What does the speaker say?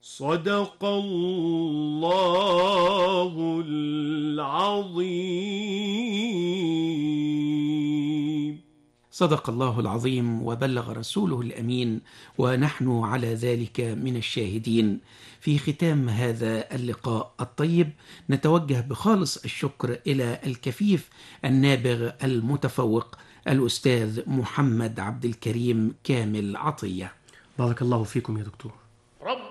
صدق الله العظيم. صدق الله العظيم وبلغ رسوله الأمين، ونحن على ذلك من الشاهدين. في ختام هذا اللقاء الطيب نتوجه بخالص الشكر إلى الكفيف النابغ المتفوق الأستاذ محمد عبد الكريم كامل عطية. بارك الله فيكم يا دكتور.